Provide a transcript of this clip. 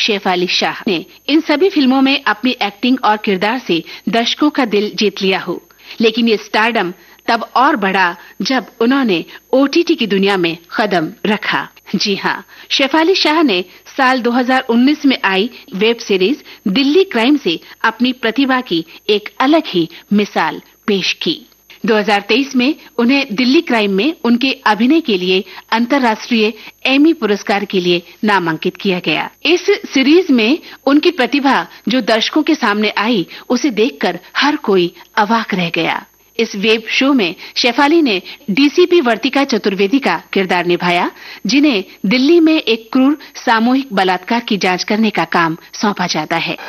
शेफाली शाह ने इन सभी फिल्मों में अपनी एक्टिंग और किरदार से दर्शकों का दिल जीत लिया हो, लेकिन ये स्टारडम तब और बढ़ा जब उन्होंने ओटीटी की दुनिया में कदम रखा। जी हाँ, शेफाली शाह ने साल 2019 में आई वेब सीरीज दिल्ली क्राइम से अपनी प्रतिभा की एक अलग ही मिसाल पेश की। 2023 में उन्हें दिल्ली क्राइम में उनके अभिनय के लिए अंतर्राष्ट्रीय एमी पुरस्कार के लिए नामांकित किया गया। इस सीरीज में उनकी प्रतिभा जो दर्शकों के सामने आई, उसे देखकर हर कोई अवाक रह गया। इस वेब शो में शेफाली ने डीसीपी वर्तिका चतुर्वेदी का किरदार निभाया, जिन्हें दिल्ली में एक क्रूर सामूहिक बलात्कार की जांच करने का काम सौंपा जाता है।